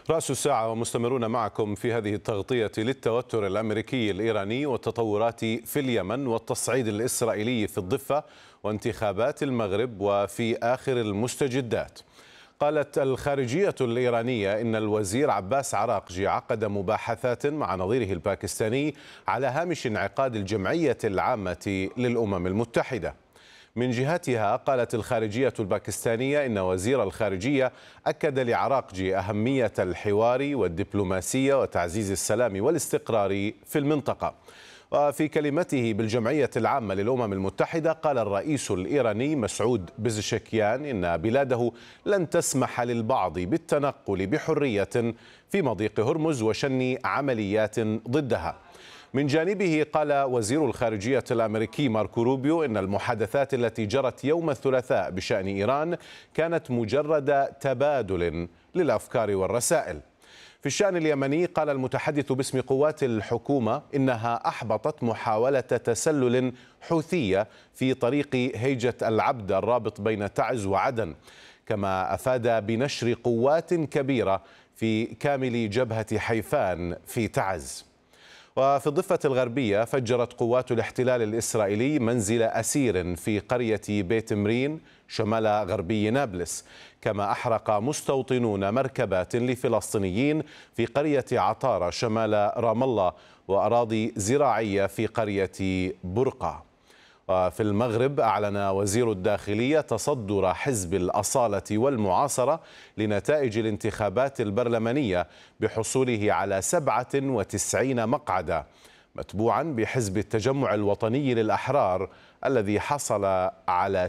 رأس الساعة ومستمرون معكم في هذه التغطية للتوتر الأمريكي الإيراني والتطورات في اليمن والتصعيد الإسرائيلي في الضفة وانتخابات المغرب وفي آخر المستجدات. قالت الخارجية الإيرانية إن الوزير عباس عراقجي عقد مباحثات مع نظيره الباكستاني على هامش انعقاد الجمعية العامة للأمم المتحدة. من جهتها قالت الخارجية الباكستانية إن وزير الخارجية أكد لعراقجي أهمية الحوار والدبلوماسية وتعزيز السلام والاستقرار في المنطقة. وفي كلمته بالجمعية العامة للأمم المتحدة قال الرئيس الإيراني مسعود بزشكيان إن بلاده لن تسمح للبعض بالتنقل بحرية في مضيق هرمز وشن عمليات ضدها. من جانبه قال وزير الخارجية الأمريكي ماركو روبيو إن المحادثات التي جرت يوم الثلاثاء بشأن إيران كانت مجرد تبادل للأفكار والرسائل. في الشأن اليمني قال المتحدث باسم قوات الحكومة إنها أحبطت محاولة تسلل حوثية في طريق هيجة العبد الرابط بين تعز وعدن، كما أفاد بنشر قوات كبيرة في كامل جبهة حيفان في تعز. وفي الضفة الغربية فجرت قوات الاحتلال الإسرائيلي منزل أسير في قرية بيت مرين شمال غربي نابلس، كما أحرق مستوطنون مركبات لفلسطينيين في قرية عطارة شمال رام الله وأراضي زراعية في قرية برقة. وفي المغرب أعلن وزير الداخلية تصدر حزب الأصالة والمعاصرة لنتائج الانتخابات البرلمانية بحصوله على 97 مقعدا، متبوعا بحزب التجمع الوطني للأحرار الذي حصل على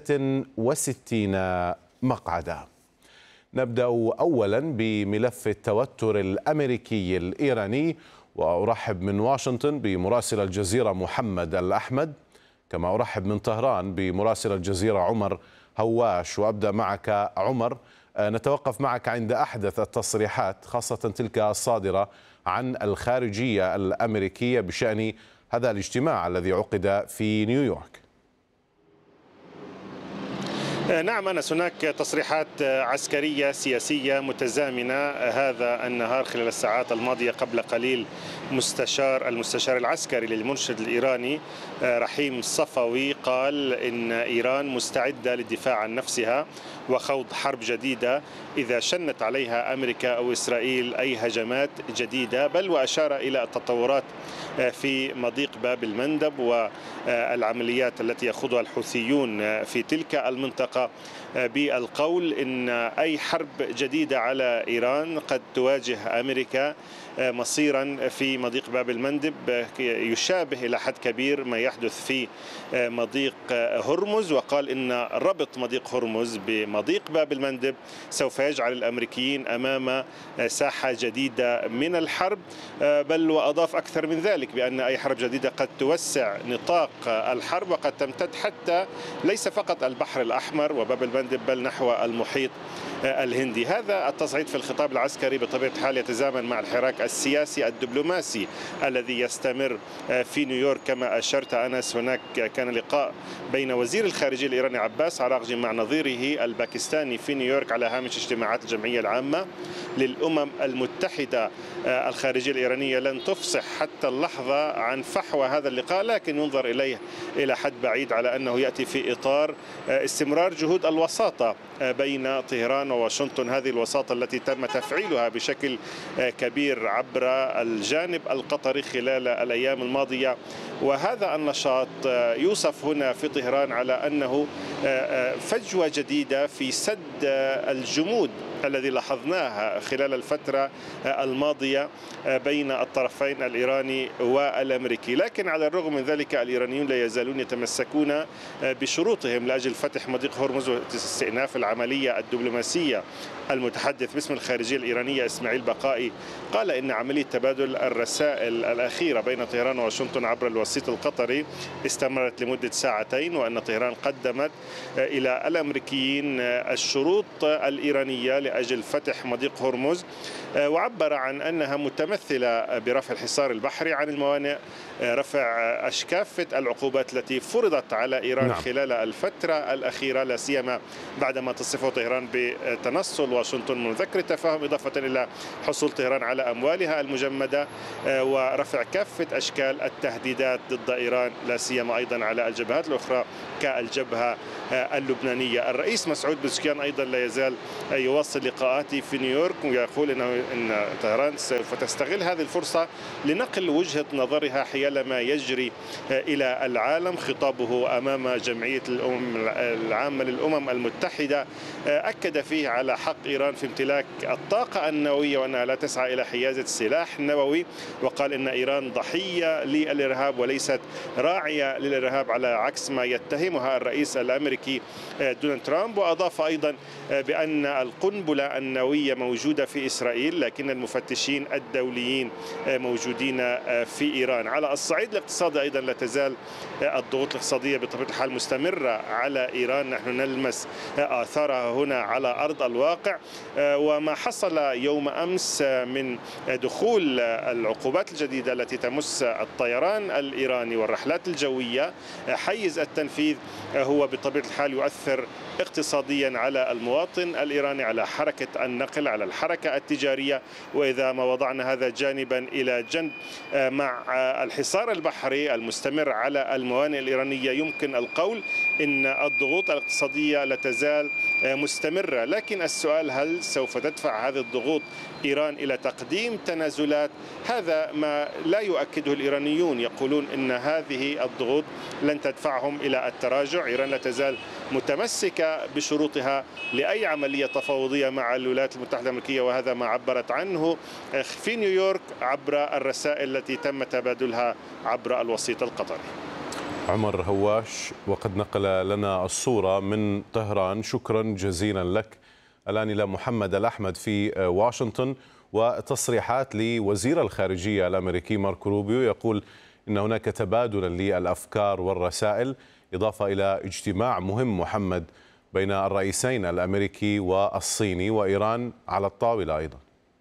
66 مقعدا. نبدأ أولا بملف التوتر الأمريكي الإيراني، وأرحب من واشنطن بمراسل الجزيرة محمد الأحمد، كما أرحب من طهران بمراسل الجزيرة عمر هواش. وأبدأ معك عمر، نتوقف معك عند أحدث التصريحات خاصة تلك الصادرة عن الخارجية الأمريكية بشأن هذا الاجتماع الذي عقد في نيويورك. نعم أنس، هناك تصريحات عسكرية سياسية متزامنة هذا النهار خلال الساعات الماضية. قبل قليل المستشار العسكري للمرشد الإيراني رحيم الصفوي قال إن إيران مستعدة للدفاع عن نفسها وخوض حرب جديدة إذا شنت عليها أمريكا أو إسرائيل أي هجمات جديدة، بل وأشار إلى التطورات في مضيق باب المندب والعمليات التي يخوضها الحوثيون في تلك المنطقة، بالقول إن أي حرب جديدة على إيران قد تواجه أمريكا مصيرا في مضيق باب المندب يشابه إلى حد كبير ما يحدث في مضيق هرمز. وقال إن ربط مضيق هرمز بمضيق باب المندب سوف يجعل الأمريكيين أمام ساحة جديدة من الحرب، بل وأضاف أكثر من ذلك بأن أي حرب جديدة قد توسع نطاق الحرب وقد تمتد حتى ليس فقط البحر الأحمر وباب المندب بل نحو المحيط الهندي. هذا التصعيد في الخطاب العسكري بطبيعة الحال يتزامن مع الحراك السياسي الدبلوماسي الذي يستمر في نيويورك. كما أشرت أنس، هناك كان لقاء بين وزير الخارجية الإيراني عباس عراقجي مع نظيره الباكستاني في نيويورك على هامش اجتماعات الجمعية العامة للأمم المتحدة. الخارجية الإيرانية لن تفصح حتى اللحظة عن فحوى هذا اللقاء، لكن ينظر إليه إلى حد بعيد على أنه يأتي في إطار استمرار جهود الوساطة بين طهران وواشنطن، هذه الوساطة التي تم تفعيلها بشكل كبير عبر الجانب القطري خلال الأيام الماضية. وهذا النشاط يوصف هنا في طهران على أنه فجوة جديدة في سد الجمود الذي لاحظناه خلال الفترة الماضية بين الطرفين الإيراني والأمريكي. لكن على الرغم من ذلك الإيرانيون لا يزالون يتمسكون بشروطهم لأجل فتح مضيق هرمز واستئناف العملية الدبلوماسية. المتحدث باسم الخارجية الإيرانية إسماعيل بقائي قال إن عملية تبادل الرسائل الأخيرة بين طهران وواشنطن عبر الوساطة الوسيط القطري استمرت لمدة ساعتين، وأن طهران قدمت إلى الأمريكيين الشروط الإيرانية لأجل فتح مضيق هرمز، وعبر عن أنها متمثلة برفع الحصار البحري عن الموانئ، رفع كافة العقوبات التي فرضت على إيران خلال الفترة الأخيرة، لا سيما بعدما تصفه طهران بتنصل واشنطن من مذكرة تفاهم، إضافة إلى حصول طهران على أموالها المجمدة، ورفع كافة أشكال التهديدات ضد إيران، لا سيما أيضا على الجبهات الأخرى كالجبهة اللبنانية. الرئيس مسعود بزشكيان أيضا لا يزال يواصل لقاءاته في نيويورك، ويقول إن طهران سوف تستغل هذه الفرصة لنقل وجهة نظرها حيال ما يجري إلى العالم. خطابه أمام جمعية الأمم العامة للأمم المتحدة أكد فيه على حق إيران في امتلاك الطاقة النووية وأنها لا تسعى إلى حيازة سلاح نووي، وقال إن إيران ضحية للإرهاب وليست راعية للإرهاب على عكس ما يتهمها الرئيس الأمريكي دونالد ترامب. وأضاف أيضا بأن القنبلة النووية موجودة في إسرائيل، لكن المفتشين الدوليين موجودين في إيران. على الصعيد الاقتصادي أيضا لا تزال الضغوط الاقتصادية بطبيعة الحال مستمرة على إيران، نحن نلمس آثارها هنا على أرض الواقع. وما حصل يوم أمس من دخول العقوبات الجديدة التي تمس الطيران الإيراني والرحلات الجوية حيز التنفيذ هو بطبيعة الحال يؤثر اقتصاديا على المواطن الإيراني، على حركة النقل، على الحركة التجارية. وإذا ما وضعنا هذا جانبا إلى جنب مع الحصار البحري المستمر على الموانئ الإيرانية، يمكن القول إن الضغوط الاقتصادية لا تزال مستمرة. لكن السؤال هل سوف تدفع هذه الضغوط إيران إلى تقديم تنازلات؟ هذا ما لا يؤكده الإيرانيون، يقولون إن هذه الضغوط لن تدفعهم إلى التراجع. إيران لا تزال متمسكة بشروطها لأي عملية تفاوضية مع الولايات المتحدة الأمريكية، وهذا ما عبرت عنه في نيويورك عبر الرسائل التي تم تبادلها عبر الوسيط القطري. عمر هواش، وقد نقل لنا الصورة من طهران. شكرا جزيلا لك. الآن إلى محمد الأحمد في واشنطن، وتصريحات لوزير الخارجية الأمريكي ماركو روبيو يقول إن هناك تبادلا للأفكار والرسائل، إضافة إلى اجتماع مهم محمد بين الرئيسين الأمريكي والصيني وإيران على الطاولة أيضا.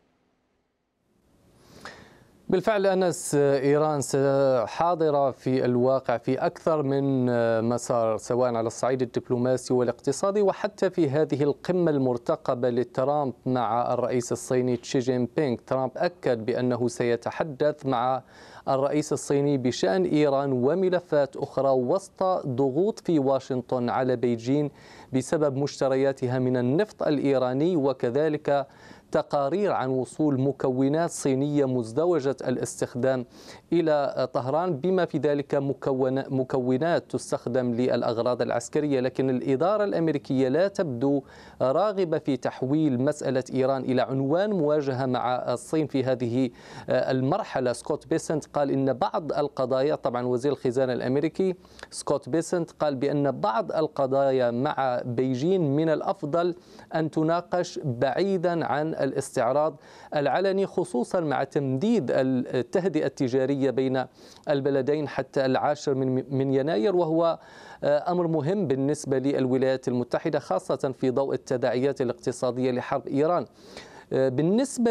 بالفعل أنس، إيران حاضرة في الواقع في أكثر من مسار، سواء على الصعيد الدبلوماسي والاقتصادي، وحتى في هذه القمة المرتقبة لترامب مع الرئيس الصيني تشي جين بينغ. ترامب أكد بأنه سيتحدث مع الرئيس الصيني بشأن إيران وملفات أخرى وسط ضغوط في واشنطن على بيجين بسبب مشترياتها من النفط الإيراني، وكذلك تقارير عن وصول مكونات صينية مزدوجة الاستخدام إلى طهران، بما في ذلك مكونات تستخدم للأغراض العسكرية. لكن الإدارة الأمريكية لا تبدو راغبة في تحويل مسألة إيران إلى عنوان مواجهة مع الصين في هذه المرحلة. سكوت بيسنت قال إن بعض القضايا، طبعا وزير الخزانة الأمريكي سكوت بيسنت قال بأن بعض القضايا مع بيجين من الأفضل أن تناقش بعيدا عن الاستعراض العلني، خصوصا مع تمديد التهدئة التجارية بين البلدين حتى 10 من يناير، وهو أمر مهم بالنسبة للولايات المتحدة، خاصة في ضوء التداعيات الاقتصادية لحرب إيران. بالنسبة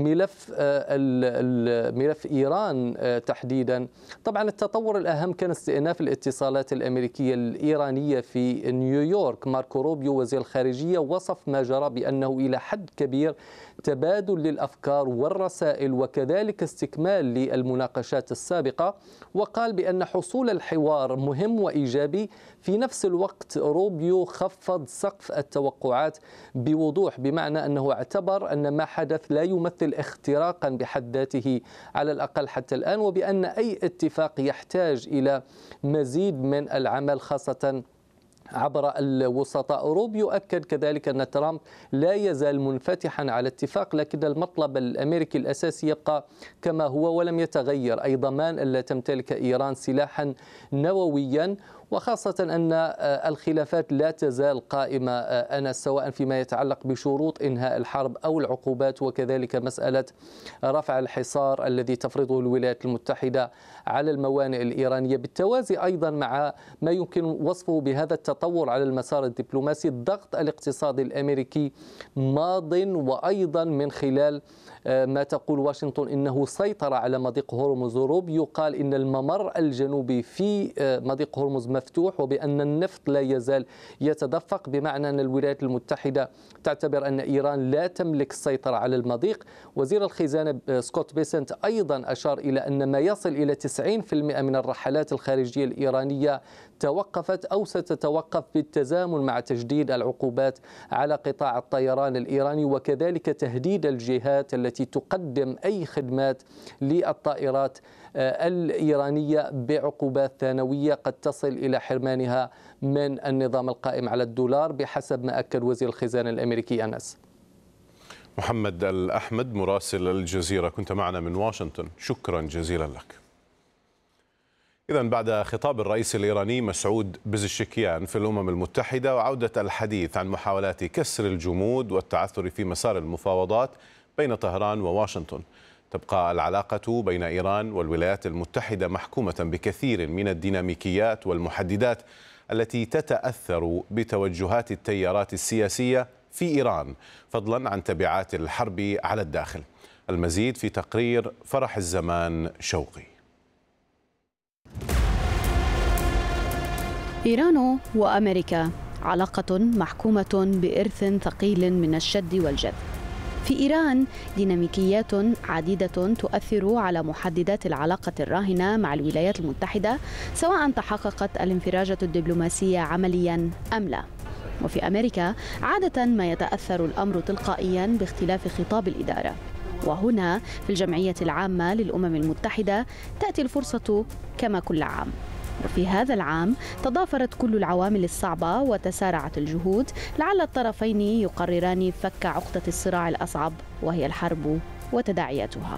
لملف إيران تحديدا، طبعا التطور الأهم كان استئناف الاتصالات الأمريكية الإيرانية في نيويورك. ماركو روبيو وزير الخارجية وصف ما جرى بأنه إلى حد كبير تبادل للأفكار والرسائل وكذلك استكمال للمناقشات السابقة، وقال بأن حصول الحوار مهم وإيجابي. في نفس الوقت روبيو خفض سقف التوقعات بوضوح، بمعنى أنه اعتبر أن ما حدث لا يمثل اختراقا بحد ذاته على الأقل حتى الآن، وبأن أي اتفاق يحتاج إلى مزيد من العمل خاصة عبر الوسطاء. روبيو أكد كذلك أن ترامب لا يزال منفتحا على اتفاق، لكن المطلب الأمريكي الأساسي يبقى كما هو ولم يتغير، أي ضمان ألا تمتلك إيران سلاحا نوويا. وخاصة أن الخلافات لا تزال قائمة أنس، سواء فيما يتعلق بشروط إنهاء الحرب أو العقوبات، وكذلك مسألة رفع الحصار الذي تفرضه الولايات المتحدة على الموانئ الإيرانية، بالتوازي أيضا مع ما يمكن وصفه بهذا التطور على المسار الدبلوماسي. الضغط الاقتصادي الأمريكي ماض، وأيضا من خلال ما تقول واشنطن إنه سيطر على مضيق هرمز. يقال إن الممر الجنوبي في مضيق هرمز مفتوح، وبأن النفط لا يزال يتدفق، بمعنى أن الولايات المتحدة تعتبر أن إيران لا تملك السيطرة على المضيق. وزير الخزانة سكوت بيسنت أيضا أشار إلى أن ما يصل إلى 90% من الرحلات الخارجية الإيرانية توقفت أو ستتوقف بالتزامن مع تجديد العقوبات على قطاع الطيران الإيراني، وكذلك تهديد الجهات التي تقدم أي خدمات للطائرات الإيرانية بعقوبات ثانوية قد تصل إلى حرمانها من النظام القائم على الدولار، بحسب ما أكد وزير الخزانة الأمريكي أنس. محمد الأحمد مراسل الجزيرة، كنت معنا من واشنطن، شكرا جزيلا لك. إذن بعد خطاب الرئيس الإيراني مسعود بزشكيان في الأمم المتحدة وعودة الحديث عن محاولات كسر الجمود والتعثر في مسار المفاوضات بين طهران وواشنطن، تبقى العلاقة بين إيران والولايات المتحدة محكومة بكثير من الديناميكيات والمحددات التي تتأثر بتوجهات التيارات السياسية في إيران، فضلا عن تبعات الحرب على الداخل. المزيد في تقرير فرح الزمان شوقي. إيران وأمريكا علاقة محكومة بإرث ثقيل من الشد والجذب. في إيران ديناميكيات عديدة تؤثر على محددات العلاقة الراهنة مع الولايات المتحدة، سواء تحققت الانفراجة الدبلوماسية عمليا أم لا. وفي أمريكا عادة ما يتأثر الأمر تلقائيا باختلاف خطاب الإدارة، وهنا في الجمعية العامة للأمم المتحدة تأتي الفرصة كما كل عام. وفي هذا العام تضافرت كل العوامل الصعبة وتسارعت الجهود لعل الطرفين يقرران فك عقدة الصراع الأصعب، وهي الحرب وتداعياتها.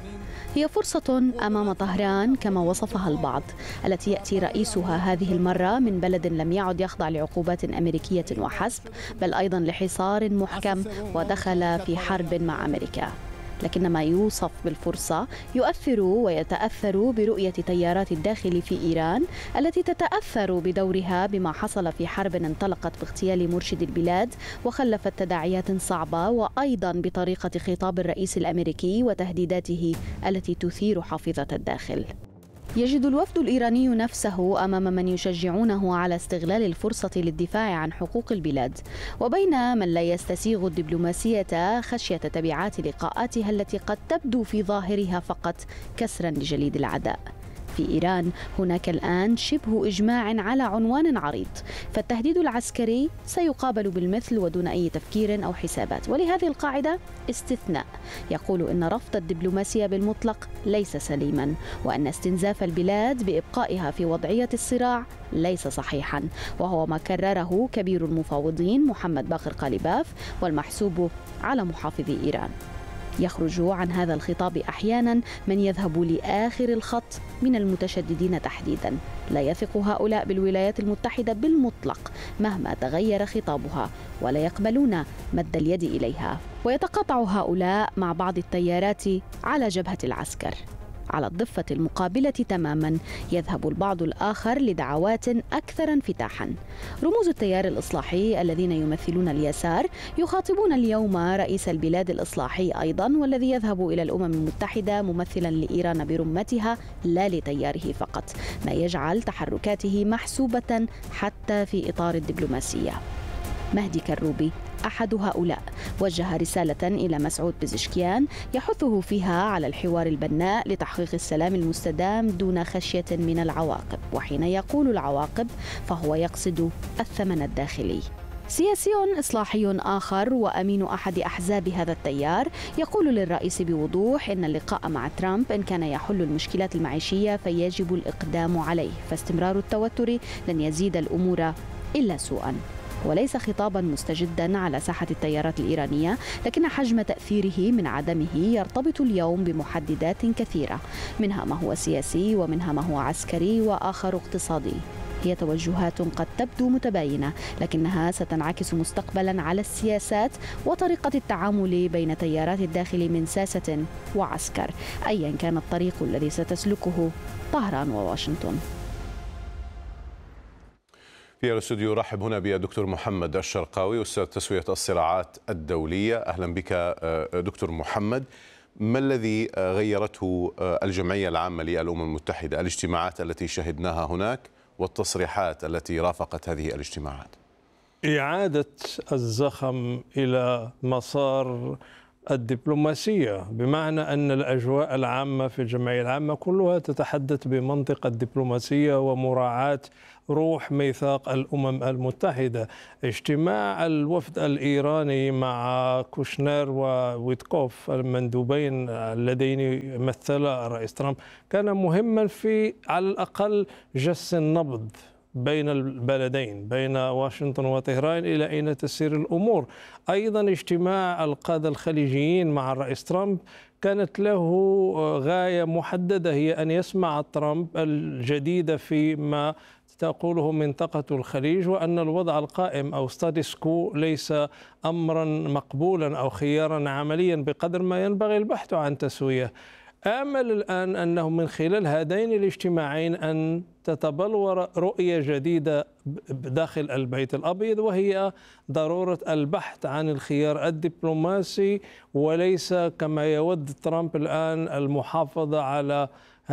هي فرصة أمام طهران كما وصفها البعض، التي يأتي رئيسها هذه المرة من بلد لم يعد يخضع لعقوبات أمريكية وحسب، بل أيضا لحصار محكم ودخل في حرب مع أمريكا. لكن ما يوصف بالفرصة يؤثر ويتأثر برؤية تيارات الداخل في إيران، التي تتأثر بدورها بما حصل في حرب انطلقت باغتيال مرشد البلاد وخلفت تداعيات صعبة، وأيضا بطريقة خطاب الرئيس الأمريكي وتهديداته التي تثير حافظة الداخل. يجد الوفد الإيراني نفسه أمام من يشجعونه على استغلال الفرصة للدفاع عن حقوق البلاد، وبين من لا يستسيغ الدبلوماسية خشية تبعات لقاءاتها التي قد تبدو في ظاهرها فقط كسرا لجليد العداء. في إيران هناك الآن شبه إجماع على عنوان عريض، فالتهديد العسكري سيقابل بالمثل ودون أي تفكير أو حسابات، ولهذه القاعدة استثناء يقول إن رفض الدبلوماسية بالمطلق ليس سليما، وأن استنزاف البلاد بإبقائها في وضعية الصراع ليس صحيحا، وهو ما كرره كبير المفاوضين محمد باقر قالباف والمحسوب على محافظي إيران. يخرج عن هذا الخطاب أحيانا من يذهب لآخر الخط من المتشددين تحديدا. لا يثق هؤلاء بالولايات المتحدة بالمطلق مهما تغير خطابها، ولا يقبلون مد اليد إليها. ويتقاطع هؤلاء مع بعض التيارات على جبهة العسكر. على الضفة المقابلة تماما يذهب البعض الآخر لدعوات أكثر انفتاحا. رموز التيار الإصلاحي الذين يمثلون اليسار يخاطبون اليوم رئيس البلاد الإصلاحي أيضا، والذي يذهب إلى الأمم المتحدة ممثلا لإيران برمتها لا لتياره فقط، ما يجعل تحركاته محسوبة حتى في إطار الدبلوماسية. مهدي كروبي أحد هؤلاء وجه رسالة إلى مسعود بزشكيان يحثه فيها على الحوار البناء لتحقيق السلام المستدام دون خشية من العواقب، وحين يقول العواقب فهو يقصد الثمن الداخلي. سياسي إصلاحي آخر وأمين أحد أحزاب هذا التيار يقول للرئيس بوضوح إن اللقاء مع ترامب إن كان يحل المشكلات المعيشية فيجب الإقدام عليه، فاستمرار التوتر لن يزيد الأمور إلا سوءا. وليس خطابا مستجدا على ساحة التيارات الإيرانية، لكن حجم تأثيره من عدمه يرتبط اليوم بمحددات كثيرة، منها ما هو سياسي ومنها ما هو عسكري وآخر اقتصادي. هي توجهات قد تبدو متباينة، لكنها ستنعكس مستقبلا على السياسات وطريقة التعامل بين تيارات الداخل من ساسة وعسكر، أيا كان الطريق الذي ستسلكه طهران وواشنطن. في الاستوديو رحب هنا بالدكتور محمد الشرقاوي، أستاذ تسوية الصراعات الدولية. أهلا بك دكتور محمد. ما الذي غيرته الجمعية العامة للأمم المتحدة، الاجتماعات التي شهدناها هناك والتصريحات التي رافقت هذه الاجتماعات؟ إعادة الزخم إلى مسار الدبلوماسية، بمعنى أن الأجواء العامة في الجمعية العامة كلها تتحدث بمنطق الدبلوماسية ومراعاة روح ميثاق الأمم المتحدة. اجتماع الوفد الإيراني مع كوشنير وويتكوف المندوبين اللذين يمثلا الرئيس ترامب كان مهما في على الأقل جس النبض بين البلدين، بين واشنطن وطهران، إلى أين تسير الأمور. أيضا اجتماع القادة الخليجيين مع الرئيس ترامب كانت له غاية محددة، هي أن يسمع ترامب الجديد فيما تقوله منطقة الخليج، وأن الوضع القائم أو ستاتس كو ليس أمرا مقبولا أو خيارا عمليا بقدر ما ينبغي البحث عن تسوية. آمل الآن أنه من خلال هذين الاجتماعين أن تتبلور رؤية جديدة داخل البيت الأبيض، وهي ضرورة البحث عن الخيار الدبلوماسي، وليس كما يود ترامب الآن المحافظة على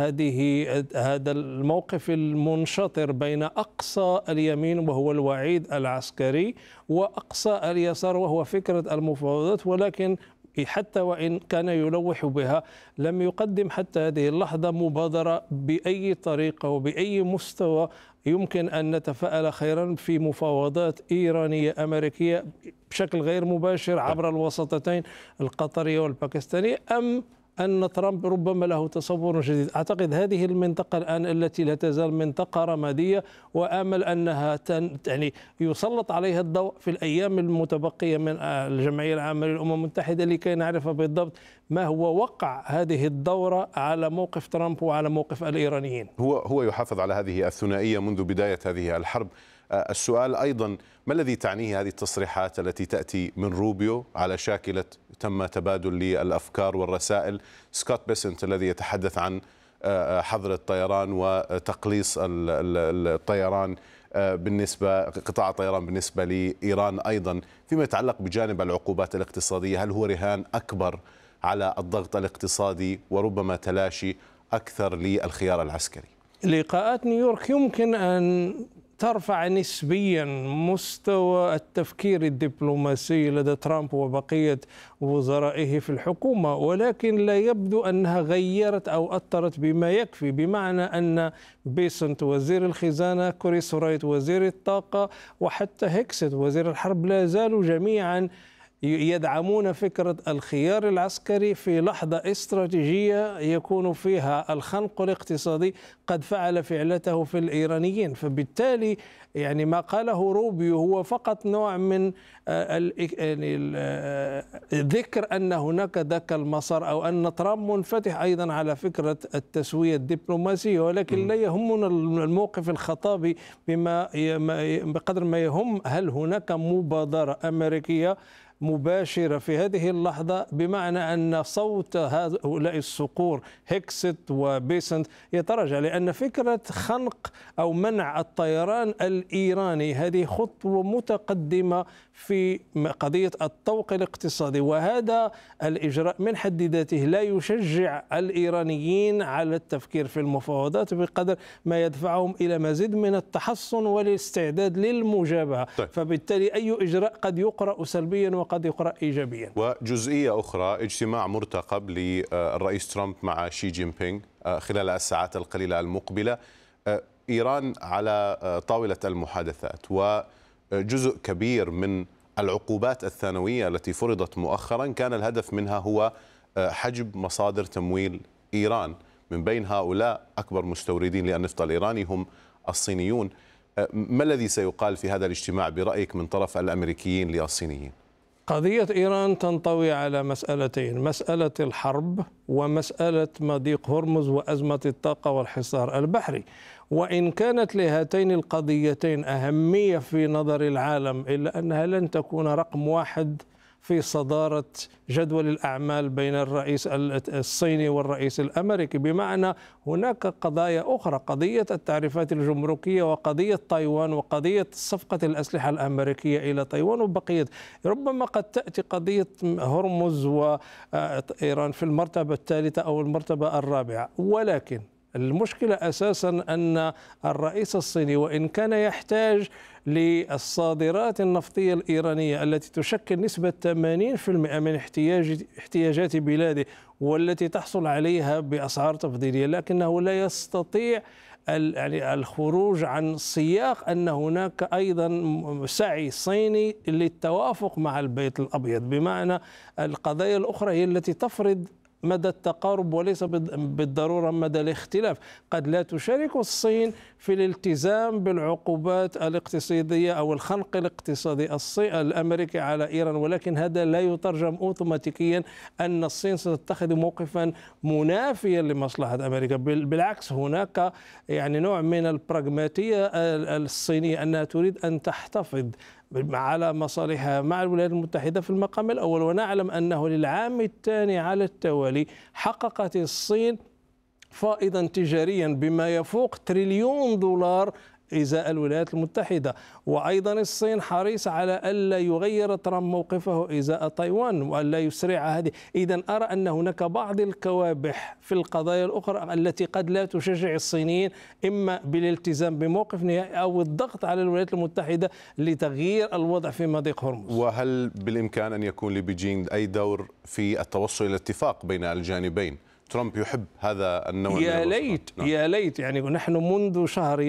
هذا الموقف المنشطر بين أقصى اليمين وهو الوعيد العسكري وأقصى اليسار وهو فكرة المفاوضات. ولكن حتى وإن كان يلوح بها لم يقدم حتى هذه اللحظة مبادرة بأي طريقة وبأي مستوى يمكن أن نتفائل خيرا في مفاوضات إيرانية أمريكية بشكل غير مباشر عبر الوساطتين القطرية والباكستانية، أم أن ترامب ربما له تصور جديد. أعتقد هذه المنطقة الآن التي لا تزال منطقة رمادية، وآمل أنها يعني يسلط عليها الضوء في الأيام المتبقية من الجمعية العامة للأمم المتحدة لكي نعرف بالضبط ما هو وقع هذه الدورة على موقف ترامب وعلى موقف الإيرانيين. هو يحافظ على هذه الثنائية منذ بداية هذه الحرب. السؤال أيضا، ما الذي تعنيه هذه التصريحات التي تأتي من روبيو على شاكلة تم تبادل للأفكار والرسائل، سكوت بيسنت الذي يتحدث عن حظر الطيران وتقليص الطيران بالنسبة قطاع الطيران بالنسبة لإيران، أيضا فيما يتعلق بجانب العقوبات الاقتصادية، هل هو رهان أكبر على الضغط الاقتصادي وربما تلاشي أكثر للخيار العسكري؟ لقاءات نيويورك يمكن أن ترفع نسبيا مستوى التفكير الدبلوماسي لدى ترامب وبقية وزرائه في الحكومة، ولكن لا يبدو أنها غيرت أو أثرت بما يكفي، بمعنى أن بيسنت وزير الخزانة، كوريس رايت وزير الطاقة، وحتى هيكست وزير الحرب لا زالوا جميعا يدعمون فكرة الخيار العسكري في لحظة استراتيجية يكون فيها الخنق الاقتصادي قد فعل فعلته في الإيرانيين. فبالتالي يعني ما قاله روبيو هو فقط نوع من ذكر أن هناك ذاك المسار، أو أن ترامب منفتح أيضا على فكرة التسوية الدبلوماسية، ولكن لا يهمنا الموقف الخطابي بقدر ما يهم هل هناك مبادرة أمريكية مباشرة في هذه اللحظة، بمعنى أن صوت هؤلاء الصقور هيكست وبيسنت يتراجع، لأن فكرة خنق أو منع الطيران الإيراني هذه خطوة متقدمة في قضية الطوق الاقتصادي، وهذا الإجراء من حد ذاته لا يشجع الإيرانيين على التفكير في المفاوضات بقدر ما يدفعهم إلى مزيد من التحصن والاستعداد للمجابهة. فبالتالي أي إجراء قد يقرأ سلبيا وقد يقرأ إيجابيا. وجزئية أخرى، اجتماع مرتقب للرئيس ترامب مع شي جين بينغ خلال الساعات القليلة المقبلة. إيران على طاولة المحادثات، وجزء كبير من العقوبات الثانوية التي فرضت مؤخرا كان الهدف منها هو حجب مصادر تمويل إيران. من بين هؤلاء أكبر مستوردين للنفط الإيراني هم الصينيون. ما الذي سيقال في هذا الاجتماع برأيك من طرف الأمريكيين للصينيين؟ قضية إيران تنطوي على مسألتين: مسألة الحرب ومسألة مضيق هرمز وأزمة الطاقة والحصار البحري. وإن كانت لهاتين القضيتين أهمية في نظر العالم، إلا أنها لن تكون رقم واحد في صدارة جدول الأعمال بين الرئيس الصيني والرئيس الأمريكي. بمعنى هناك قضايا أخرى: قضية التعريفات الجمركية، وقضية تايوان، وقضية صفقة الأسلحة الأمريكية إلى تايوان، وبقية. ربما قد تأتي قضية هرمز وإيران في المرتبة الثالثة أو المرتبة الرابعة. ولكن المشكلة أساسا أن الرئيس الصيني وإن كان يحتاج للصادرات النفطية الإيرانية التي تشكل نسبة 80% من احتياجات بلاده والتي تحصل عليها بأسعار تفضيلية، لكنه لا يستطيع الخروج عن سياق أن هناك أيضا سعي صيني للتوافق مع البيت الأبيض. بمعنى القضايا الأخرى هي التي تفرض مدى التقارب وليس بالضرورة مدى الاختلاف. قد لا تشارك الصين في الالتزام بالعقوبات الاقتصادية أو الخنق الاقتصادي الأمريكي على إيران، ولكن هذا لا يترجم أوتوماتيكيا أن الصين ستتخذ موقفا منافيا لمصلحة أمريكا. بالعكس، هناك نوع من البراغماتية الصينية أنها تريد أن تحتفظ على مصالحها مع الولايات المتحدة في المقام الأول. ونعلم أنه للعام الثاني على التوالي حققت الصين فائضا تجاريا بما يفوق $1 تريليون إزاء الولايات المتحدة. وأيضا الصين حريصة على ألا يغير ترامب موقفه إزاء تايوان وألا يسرع هذه. إذن أرى أن هناك بعض الكوابح في القضايا الأخرى التي قد لا تشجع الصينيين إما بالالتزام بموقف نهائي أو الضغط على الولايات المتحدة لتغيير الوضع في مضيق هرمز. وهل بالإمكان أن يكون لبيجين أي دور في التوصل إلى اتفاق بين الجانبين؟ ترامب يحب هذا النوع يا ليت يا ليت. نحن منذ شهر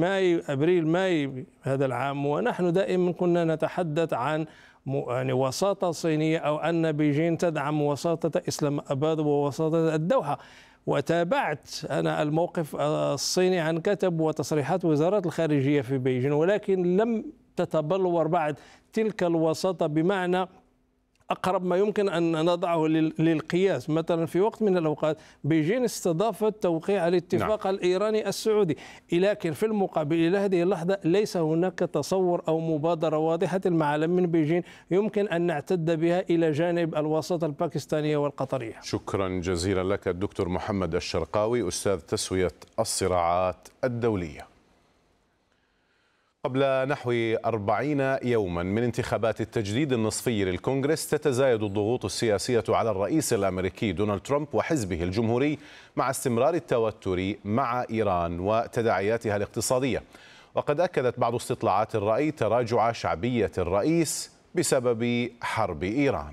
أبريل هذا العام ونحن دائما كنا نتحدث عن وساطة صينية أو أن بيجين تدعم وساطة إسلام أباد ووساطة الدوحة. وتابعت أنا الموقف الصيني عن كتب وتصريحات وزارات الخارجية في بيجين، ولكن لم تتبلور بعد تلك الوساطة. بمعنى أقرب ما يمكن أن نضعه للقياس، مثلا في وقت من الأوقات بيجين استضافت توقيع الاتفاق الإيراني السعودي، لكن في المقابل إلى هذه اللحظة ليس هناك تصور أو مبادرة واضحة المعالم من بيجين يمكن أن نعتد بها إلى جانب الوساطة الباكستانية والقطرية. شكرا جزيلا لك الدكتور محمد الشرقاوي، أستاذ تسوية الصراعات الدولية. قبل نحو 40 يوما من انتخابات التجديد النصفي للكونغرس تتزايد الضغوط السياسية على الرئيس الأمريكي دونالد ترامب وحزبه الجمهوري مع استمرار التوتر مع إيران وتداعياتها الاقتصادية. وقد أكدت بعض استطلاعات الرأي تراجع شعبية الرئيس بسبب حرب إيران.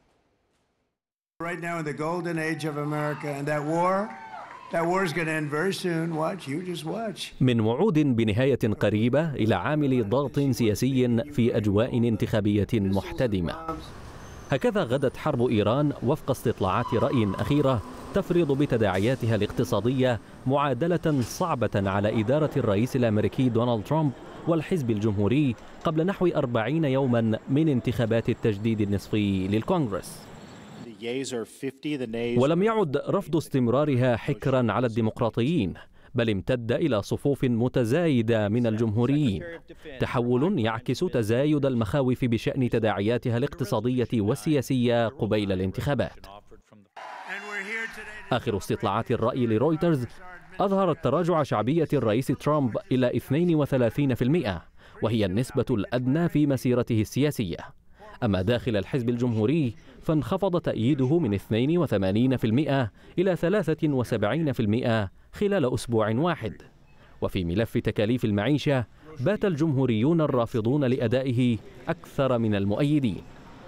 من وعود بنهاية قريبة إلى عامل ضغط سياسي في أجواء انتخابية محتدمة. هكذا غدت حرب إيران وفق استطلاعات رأي أخيرة تفرض بتداعياتها الاقتصادية معادلة صعبة على إدارة الرئيس الأمريكي دونالد ترامب والحزب الجمهوري قبل نحو 40 يوما من انتخابات التجديد النصفي للكونغرس. ولم يعد رفض استمرارها حكرا على الديمقراطيين، بل امتد إلى صفوف متزايدة من الجمهوريين، تحول يعكس تزايد المخاوف بشأن تداعياتها الاقتصادية والسياسية قبيل الانتخابات. آخر استطلاعات الرأي لرويترز أظهرت تراجع شعبية الرئيس ترامب إلى 32%، وهي النسبة الأدنى في مسيرته السياسية. أما داخل الحزب الجمهوري فانخفض تأييده من 82% إلى 73% خلال أسبوع واحد. وفي ملف تكاليف المعيشة بات الجمهوريون الرافضون لأدائه أكثر من المؤيدين.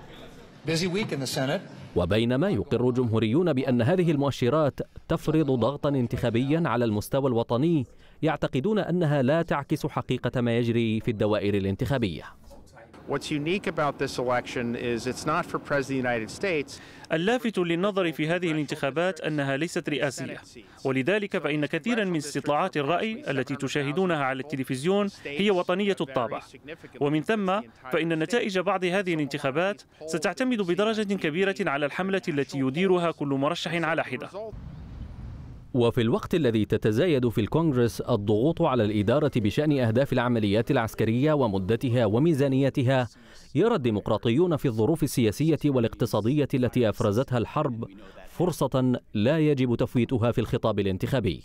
وبينما يقر الجمهوريون بأن هذه المؤشرات تفرض ضغطا انتخابيا على المستوى الوطني، يعتقدون أنها لا تعكس حقيقة ما يجري في الدوائر الانتخابية. اللافت للنظر في هذه الانتخابات أنها ليست رئاسية، ولذلك فإن كثيرا من استطلاعات الرأي التي تشاهدونها على التلفزيون هي وطنية الطابع، ومن ثم فإن نتائج بعض هذه الانتخابات ستعتمد بدرجة كبيرة على الحملة التي يديرها كل مرشح على حدة. وفي الوقت الذي تتزايد في الكونغرس الضغوط على الإدارة بشأن أهداف العمليات العسكرية ومدتها وميزانيتها، يرى الديمقراطيون في الظروف السياسية والاقتصادية التي أفرزتها الحرب فرصة لا يجب تفويتها في الخطاب الانتخابي.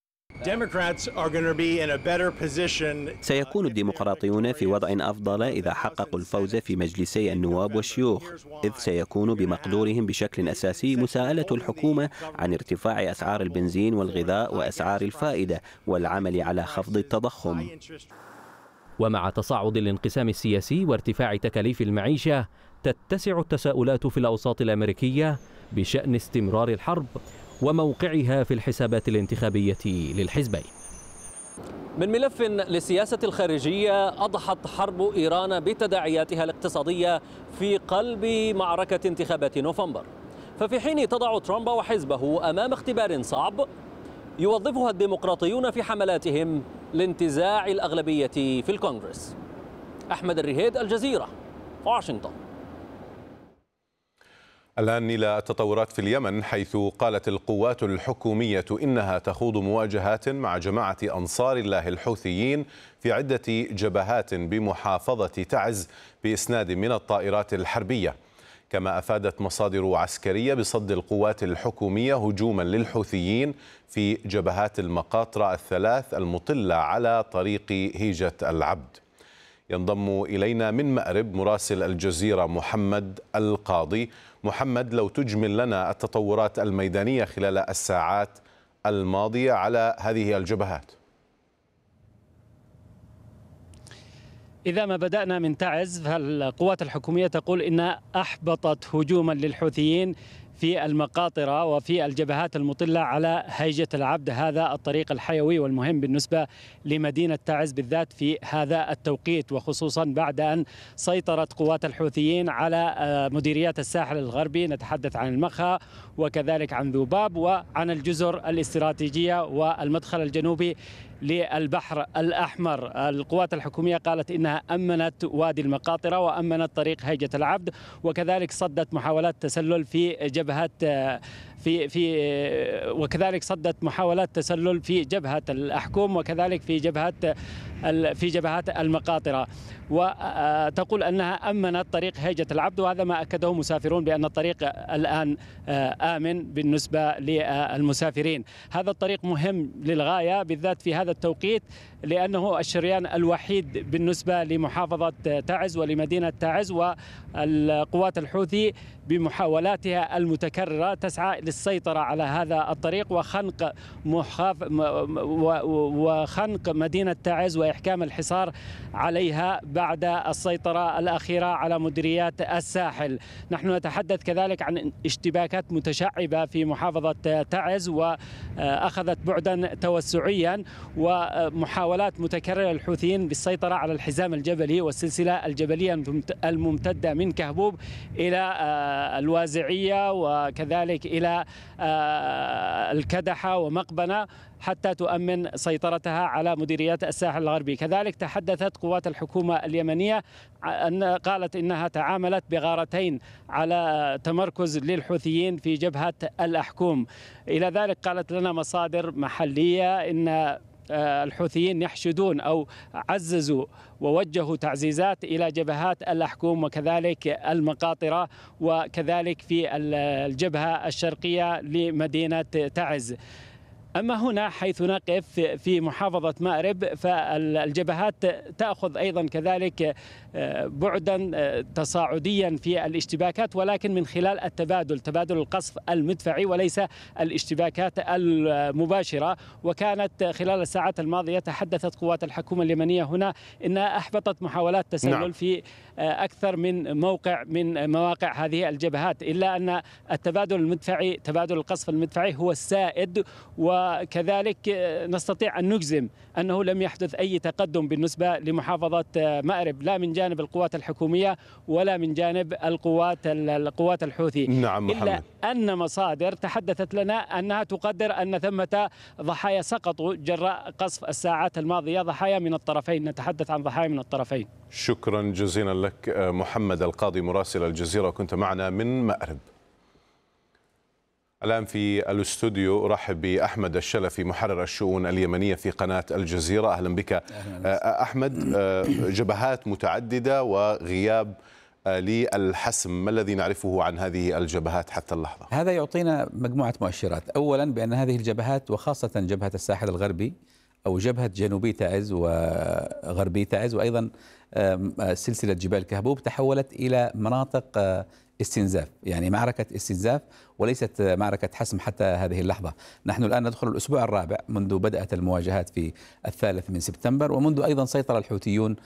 سيكون الديمقراطيون في وضع أفضل إذا حققوا الفوز في مجلسي النواب والشيوخ، إذ سيكون بمقدورهم بشكل أساسي مساءلة الحكومة عن ارتفاع أسعار البنزين والغذاء وأسعار الفائدة والعمل على خفض التضخم. ومع تصاعد الانقسام السياسي وارتفاع تكاليف المعيشة، تتسع التساؤلات في الأوساط الأمريكية بشأن استمرار الحرب وموقعها في الحسابات الانتخابية للحزبين. من ملف للسياسة الخارجية، أضحت حرب إيران بتداعياتها الاقتصادية في قلب معركة انتخابات نوفمبر، ففي حين تضع ترامب وحزبه أمام اختبار صعب، يوظفها الديمقراطيون في حملاتهم لانتزاع الأغلبية في الكونغرس. أحمد الرهيد، الجزيرة، واشنطن. الآن إلى التطورات في اليمن، حيث قالت القوات الحكومية إنها تخوض مواجهات مع جماعة أنصار الله الحوثيين في عدة جبهات بمحافظة تعز بإسناد من الطائرات الحربية. كما أفادت مصادر عسكرية بصد القوات الحكومية هجوما للحوثيين في جبهات المقاطرة الثلاث المطلة على طريق هيجة العبد. ينضم إلينا من مأرب مراسل الجزيرة محمد القاضي. محمد، لو تجمل لنا التطورات الميدانية خلال الساعات الماضية على هذه الجبهات. إذا ما بدأنا من تعز، فالقوات الحكومية تقول إنها أحبطت هجوما للحوثيين في المقاطرة وفي الجبهات المطلة على هيجة العبد، هذا الطريق الحيوي والمهم بالنسبة لمدينة تعز بالذات في هذا التوقيت، وخصوصا بعد أن سيطرت قوات الحوثيين على مديريات الساحل الغربي. نتحدث عن المخا وكذلك عن ذوباب وعن الجزر الاستراتيجية والمدخل الجنوبي للبحر الأحمر. القوات الحكومية قالت إنها أمنت وادي المقاطرة وأمنت طريق هيجة العبد، وكذلك صدت محاولات تسلل في جبهة وكذلك صدت محاولات تسلل في جبهة الأحكوم وكذلك في جبهات المقاطرة، وتقول أنها أمنت طريق هيجة العبد، وهذا ما أكده مسافرون بأن الطريق الآن آمن بالنسبة للمسافرين. هذا الطريق مهم للغاية بالذات في هذا التوقيت، لأنه الشريان الوحيد بالنسبة لمحافظة تعز ولمدينة تعز، والقوات الحوثي بمحاولاتها المتكررة تسعى للسيطرة على هذا الطريق وخنق مدينة تعز وإحكام الحصار عليها بعد السيطرة الأخيرة على مديريات الساحل. نحن نتحدث كذلك عن اشتباكات متشعبة في محافظة تعز وأخذت بعدا توسعيا، ومحاولات متكررة للحوثيين بالسيطرة على الحزام الجبلي والسلسلة الجبلية الممتدة من كهبوب إلى الوازعية وكذلك إلى الكدحة ومقبنة حتى تؤمن سيطرتها على مديريات الساحل الغربي. كذلك تحدثت قوات الحكومة اليمنية قالت إنها تعاملت بغارتين على تمركز للحوثيين في جبهة الأحكوم. إلى ذلك قالت لنا مصادر محلية إن الحوثيين يحشدون أو عززوا ووجهوا تعزيزات إلى جبهات الأحكوم وكذلك المقاطرة وكذلك في الجبهة الشرقية لمدينة تعز. أما هنا حيث نقف في محافظة مأرب، فالجبهات تأخذ أيضا كذلك بعدا تصاعديا في الاشتباكات، ولكن من خلال تبادل القصف المدفعي وليس الاشتباكات المباشرة. وكانت خلال الساعات الماضية تحدثت قوات الحكومة اليمنية هنا إنها أحبطت محاولات تسلل في أكثر من موقع من مواقع هذه الجبهات، إلا أن تبادل القصف المدفعي هو السائد، و وكذلك نستطيع أن نجزم أنه لم يحدث أي تقدم بالنسبة لمحافظة مأرب، لا من جانب القوات الحكومية ولا من جانب القوات الحوثي. نعم محمد. إلا أن مصادر تحدثت لنا أنها تقدر أن ثمة ضحايا سقطوا جراء قصف الساعات الماضية، ضحايا من الطرفين، نتحدث عن ضحايا من الطرفين. شكرا جزيلا لك محمد القاضي مراسل الجزيرة، كنت معنا من مأرب. الآن في الاستوديو أرحب بأحمد الشلفي محرر الشؤون اليمنية في قناة الجزيرة. أهلا بك أحمد. جبهات متعددة وغياب للحسم، ما الذي نعرفه عن هذه الجبهات حتى اللحظة؟ هذا يعطينا مجموعة مؤشرات. أولا بأن هذه الجبهات وخاصة جبهة الساحل الغربي أو جبهة جنوبي تعز وغربي تعز وأيضا سلسلة جبال كهبوب تحولت إلى مناطق استنزاف، يعني معركة استنزاف وليست معركة حسم حتى هذه اللحظة. نحن الآن ندخل الأسبوع الرابع منذ بدأت المواجهات في 3 سبتمبر، ومنذ أيضا سيطر الحوثيون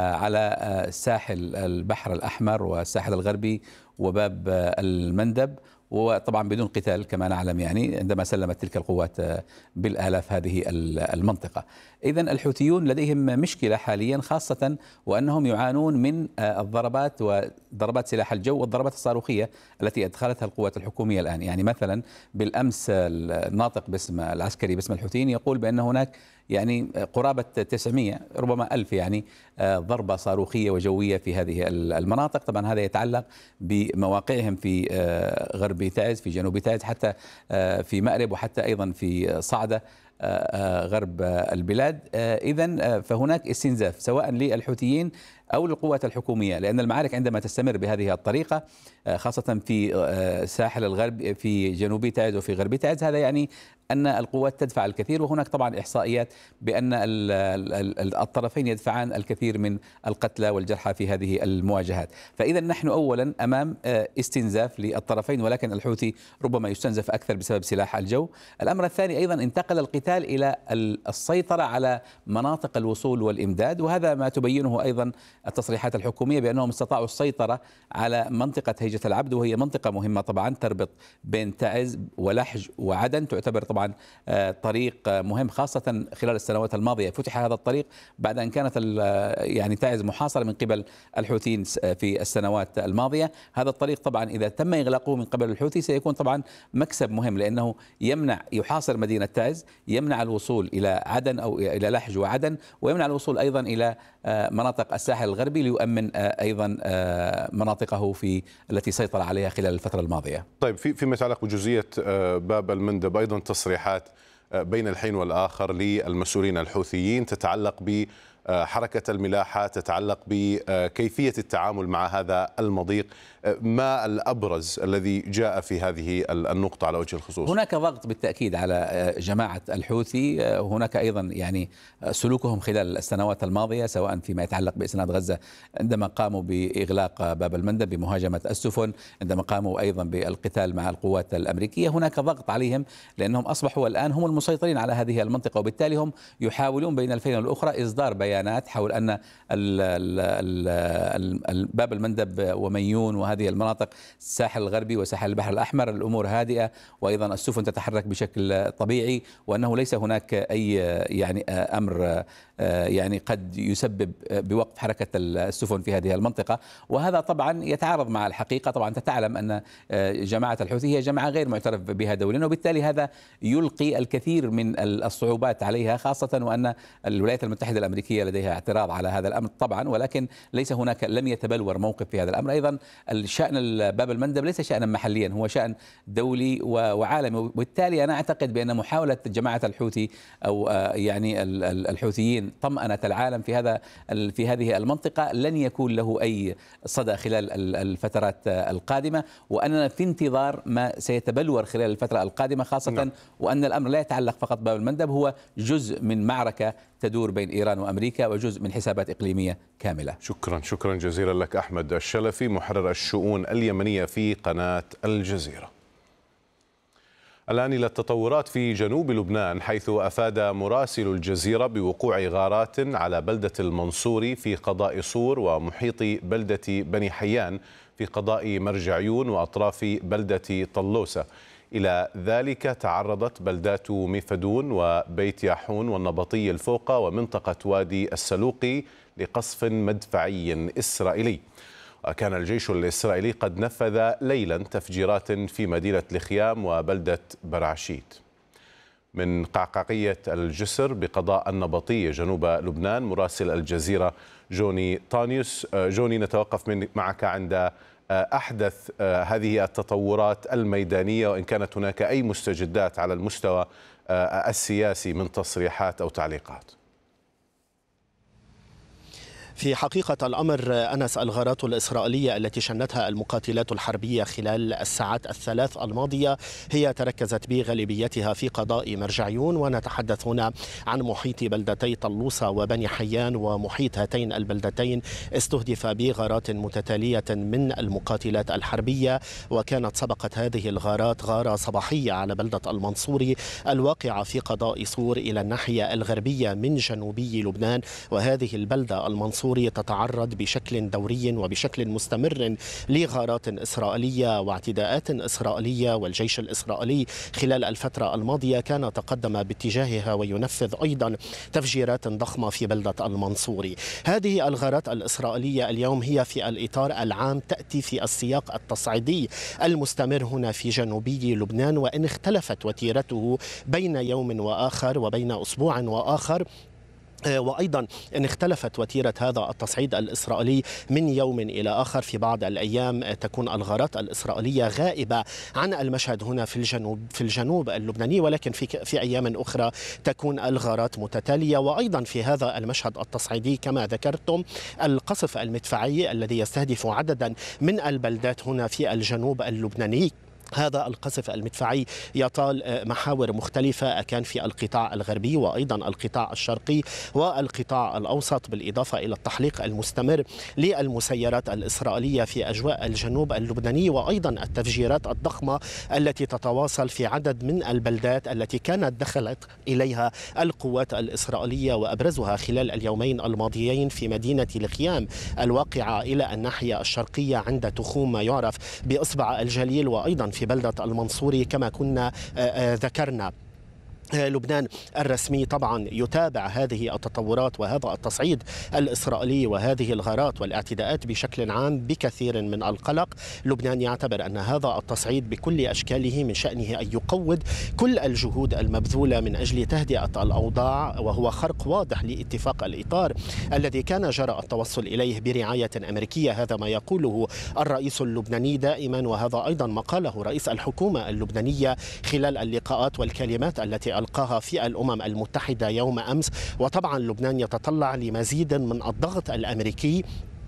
على ساحل البحر الأحمر والساحل الغربي وباب المندب، وطبعا بدون قتال كما نعلم، يعني عندما سلمت تلك القوات بالآلاف هذه المنطقة. إذن الحوثيون لديهم مشكلة حاليا، خاصة وأنهم يعانون من الضربات وضربات سلاح الجو والضربات الصاروخية التي أدخلتها القوات الحكومية الآن. يعني مثلا بالأمس الناطق باسم العسكري باسم الحوثيين يقول بأن هناك يعني قرابة 900 ربما 1000 يعني ضربة صاروخية وجوية في هذه المناطق. طبعا هذا يتعلق بمواقعهم في غرب تعز، في جنوب تعز، حتى في مأرب، وحتى أيضا في صعدة غرب البلاد. إذن فهناك استنزاف سواء للحوثيين أو للقوات الحكومية، لأن المعارك عندما تستمر بهذه الطريقة خاصة في ساحل الغرب في جنوب تعز وفي غرب تعز، هذا يعني أن القوات تدفع الكثير. وهناك طبعا إحصائيات بأن الطرفين يدفعان الكثير من القتلى والجرحى في هذه المواجهات. فإذا نحن أولا أمام استنزاف للطرفين، ولكن الحوثي ربما يستنزف أكثر بسبب سلاح الجو. الأمر الثاني أيضا انتقل القتال إلى السيطرة على مناطق الوصول والإمداد، وهذا ما تبينه أيضا التصريحات الحكومية بأنهم استطاعوا السيطرة على منطقة هيجة العبد، وهي منطقة مهمة طبعا تربط بين تعز ولحج وعدن، تعتبر طبعا طريق مهم، خاصة خلال السنوات الماضية فتح هذا الطريق بعد أن كانت يعني تعز محاصرة من قبل الحوثيين في السنوات الماضية. هذا الطريق طبعا إذا تم إغلاقه من قبل الحوثي سيكون طبعا مكسب مهم، لأنه يحاصر مدينة تعز، يمنع الوصول إلى عدن أو إلى لحج وعدن، ويمنع الوصول أيضا إلى مناطق الساحل الغربي ليؤمن أيضا مناطقه التي سيطر عليها خلال الفترة الماضية. طيب فيما يتعلق بجزئية باب المندب، أيضا تصريحات بين الحين والآخر للمسؤولين الحوثيين تتعلق بحركة الملاحة، تتعلق بكيفية التعامل مع هذا المضيق. ما الأبرز الذي جاء في هذه النقطة على وجه الخصوص؟ هناك ضغط بالتأكيد على جماعة الحوثي، هناك أيضا يعني سلوكهم خلال السنوات الماضية سواء فيما يتعلق بإسناد غزة عندما قاموا بإغلاق باب المندب بمهاجمة السفن، عندما قاموا أيضا بالقتال مع القوات الأمريكية. هناك ضغط عليهم لأنهم أصبحوا الآن هم المسيطرين على هذه المنطقة، وبالتالي هم يحاولون بين الفين والأخرى إصدار بيانات حول أن باب المندب وميون وهذه المناطق الساحل الغربي وساحل البحر الأحمر الأمور هادئة، وأيضا السفن تتحرك بشكل طبيعي، وأنه ليس هناك أي يعني أمر يعني قد يسبب بوقف حركة السفن في هذه المنطقة. وهذا طبعا يتعارض مع الحقيقة. طبعا أنت تعلم أن جماعة الحوثي هي جماعة غير معترف بها دوليا، وبالتالي هذا يلقي الكثير من الصعوبات عليها، خاصة وأن الولايات المتحدة الأمريكية لديها اعتراض على هذا الأمر طبعا، ولكن ليس هناك، لم يتبلور موقف في هذا الأمر. أيضا الشأن باب المندب ليس شأنا محليا، هو شأن دولي وعالمي، وبالتالي أنا أعتقد بأن محاولة جماعة الحوثي أو يعني الحوثيين طمأنة العالم في هذه المنطقة لن يكون له أي صدى خلال الفترات القادمة، وأننا في انتظار ما سيتبلور خلال الفترة القادمة، خاصة وأن الأمر لا يتعلق فقط بباب المندب، هو جزء من معركة تدور بين إيران وأمريكا وجزء من حسابات إقليمية كاملة. شكرا جزيلا لك أحمد الشلفي محرر الشؤون اليمنية في قناة الجزيرة. الآن إلى التطورات في جنوب لبنان، حيث أفاد مراسل الجزيرة بوقوع غارات على بلدة المنصوري في قضاء صور ومحيط بلدة بني حيان في قضاء مرجعيون وأطراف بلدة طلوسة. إلى ذلك تعرضت بلدات ميفدون وبيت ياحون والنبطي الفوقة ومنطقة وادي السلوقي لقصف مدفعي إسرائيلي. وكان الجيش الإسرائيلي قد نفذ ليلا تفجيرات في مدينة لخيام وبلدة برعشيت. من قعقاعية الجسر بقضاء النبطي جنوب لبنان مراسل الجزيرة جوني طانيوس. جوني، نتوقف معك عند أحدث هذه التطورات الميدانية، وإن كانت هناك أي مستجدات على المستوى السياسي من تصريحات أو تعليقات. في حقيقة الأمر أنس، الغارات الإسرائيلية التي شنتها المقاتلات الحربية خلال الساعات الثلاث الماضية هي تركزت بغالبيتها في قضاء مرجعيون، ونتحدث هنا عن محيط بلدتي طلوسة وبني حيان. ومحيط هاتين البلدتين استهدف بغارات متتالية من المقاتلات الحربية، وكانت سبقت هذه الغارات غارة صباحية على بلدة المنصوري الواقعة في قضاء صور إلى الناحية الغربية من جنوبي لبنان. وهذه البلدة المنصوري تتعرض بشكل دوري وبشكل مستمر لغارات إسرائيلية واعتداءات إسرائيلية، والجيش الإسرائيلي خلال الفترة الماضية كان تقدم باتجاهها وينفذ أيضا تفجيرات ضخمة في بلدة المنصوري. هذه الغارات الإسرائيلية اليوم هي في الإطار العام، تأتي في السياق التصعيدي المستمر هنا في جنوبي لبنان، وإن اختلفت وتيرته بين يوم وآخر وبين أسبوع وآخر، وأيضا إن اختلفت وتيرة هذا التصعيد الإسرائيلي من يوم إلى آخر. في بعض الأيام تكون الغارات الإسرائيلية غائبة عن المشهد هنا في الجنوب اللبناني، ولكن في أيام أخرى تكون الغارات متتالية. وأيضا في هذا المشهد التصعيدي كما ذكرتم القصف المدفعي الذي يستهدف عددا من البلدات هنا في الجنوب اللبناني. هذا القصف المدفعي يطال محاور مختلفة، كان في القطاع الغربي وأيضا القطاع الشرقي والقطاع الأوسط، بالإضافة إلى التحليق المستمر للمسيرات الإسرائيلية في أجواء الجنوب اللبناني، وأيضا التفجيرات الضخمة التي تتواصل في عدد من البلدات التي كانت دخلت إليها القوات الإسرائيلية، وأبرزها خلال اليومين الماضيين في مدينة لخيام الواقعة إلى الناحية الشرقية عند تخوم ما يعرف بإصبع الجليل، وأيضا في بلدة المنصوري كما كنا ذكرنا. لبنان الرسمي طبعا يتابع هذه التطورات وهذا التصعيد الإسرائيلي وهذه الغارات والاعتداءات بشكل عام بكثير من القلق. لبنان يعتبر أن هذا التصعيد بكل أشكاله من شأنه أن يقوض كل الجهود المبذولة من أجل تهدئة الأوضاع، وهو خرق واضح لاتفاق الإطار الذي كان جرى التوصل إليه برعاية أمريكية. هذا ما يقوله الرئيس اللبناني دائما، وهذا أيضا ما قاله رئيس الحكومة اللبنانية خلال اللقاءات والكلمات التي ألقاها في الأمم المتحدة يوم أمس. وطبعا لبنان يتطلع لمزيد من الضغط الأمريكي،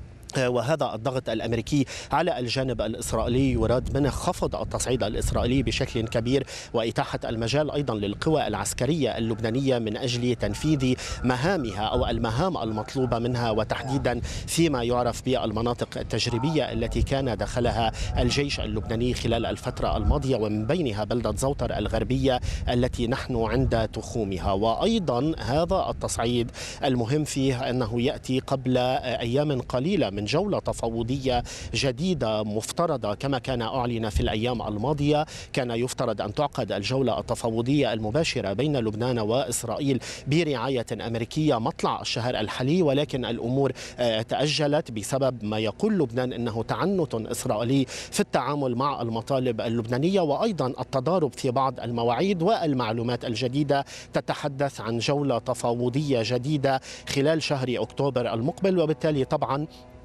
وهذا الضغط الأمريكي على الجانب الإسرائيلي يراد منه خفض التصعيد الإسرائيلي بشكل كبير، وإتاحة المجال أيضا للقوى العسكرية اللبنانية من أجل تنفيذ مهامها أو المهام المطلوبة منها، وتحديدا فيما يعرف بالمناطق التجريبية التي كان دخلها الجيش اللبناني خلال الفترة الماضية، ومن بينها بلدة زوطر الغربية التي نحن عند تخومها. وأيضا هذا التصعيد المهم فيه أنه يأتي قبل أيام قليلة من جولة تفاوضية جديدة مفترضة كما كان أعلن في الأيام الماضية. كان يفترض أن تعقد الجولة التفاوضية المباشرة بين لبنان وإسرائيل برعاية أمريكية مطلع الشهر الحالي، ولكن الأمور تأجلت بسبب ما يقول لبنان أنه تعنت إسرائيلي في التعامل مع المطالب اللبنانية، وأيضا التضارب في بعض المواعيد. والمعلومات الجديدة تتحدث عن جولة تفاوضية جديدة خلال شهر أكتوبر المقبل، وبالتالي طبعا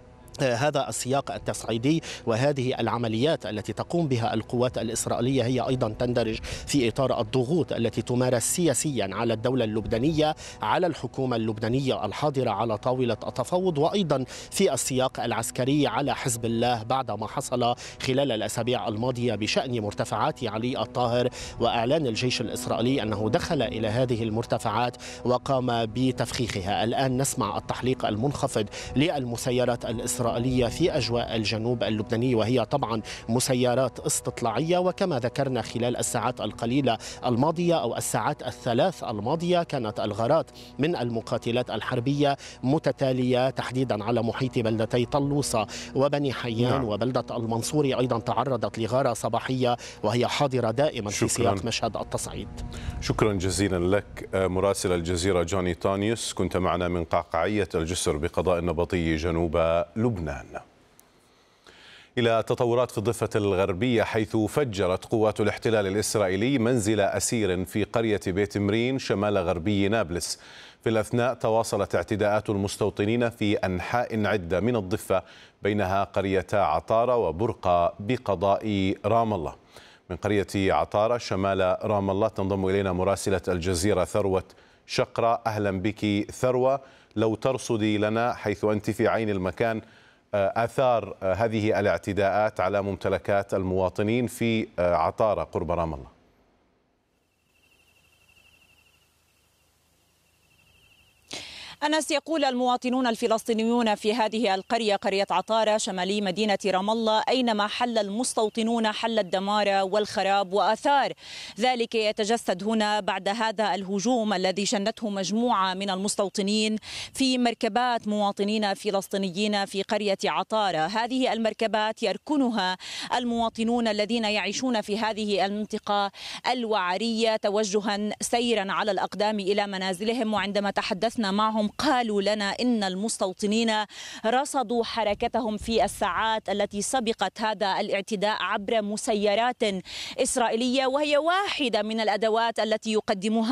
هذا السياق التصعيدي وهذه العمليات التي تقوم بها القوات الإسرائيلية هي أيضا تندرج في إطار الضغوط التي تمارس سياسيا على الدولة اللبنانية، على الحكومة اللبنانية الحاضرة على طاولة التفاوض، وأيضا في السياق العسكري على حزب الله بعد ما حصل خلال الأسابيع الماضية بشأن مرتفعات علي الطاهر، وإعلان الجيش الإسرائيلي أنه دخل إلى هذه المرتفعات وقام بتفخيخها. الآن نسمع التحليق المنخفض للمسيرات الإسرائيلية الإسرائيلية في أجواء الجنوب اللبناني، وهي طبعا مسيرات استطلاعية. وكما ذكرنا خلال الساعات القليلة الماضية أو الساعات الثلاث الماضية كانت الغارات من المقاتلات الحربية متتالية تحديدا على محيط بلدتي طلوسة وبني حيان وبلدة المنصوري أيضا تعرضت لغارة صباحية وهي حاضرة دائما في سياق مشهد التصعيد. شكرا جزيلا لك مراسل الجزيرة جوني تانيوس، كنت معنا من قعقاعية الجسر بقضاء النبطي جنوب لبنان. إلى تطورات في الضفة الغربية، حيث فجرت قوات الاحتلال الإسرائيلي منزل أسير في قرية بيت مرين شمال غربي نابلس. في الأثناء تواصلت اعتداءات المستوطنين في أنحاء عدة من الضفة، بينها قريتا عطارة وبرقة بقضاء رام الله. من قرية عطارة شمال رام الله تنضم إلينا مراسلة الجزيرة ثروة شقرة. أهلا بك ثروة، لو ترصدي لنا حيث أنت في عين المكان آثار هذه الاعتداءات على ممتلكات المواطنين في عطارة قرب رام الله. أنس، يقول المواطنون الفلسطينيون في هذه القرية، قرية عطارة شمالي مدينة رام الله، أينما حل المستوطنون حل الدمار والخراب، وآثار ذلك يتجسد هنا بعد هذا الهجوم الذي شنته مجموعة من المستوطنين في مركبات مواطنين فلسطينيين في قرية عطارة. هذه المركبات يركنها المواطنون الذين يعيشون في هذه المنطقة الوعرية توجها سيرا على الأقدام إلى منازلهم، وعندما تحدثنا معهم قالوا لنا إن المستوطنين رصدوا حركتهم في الساعات التي سبقت هذا الاعتداء عبر مسيرات إسرائيلية، وهي واحدة من الأدوات التي يقدمها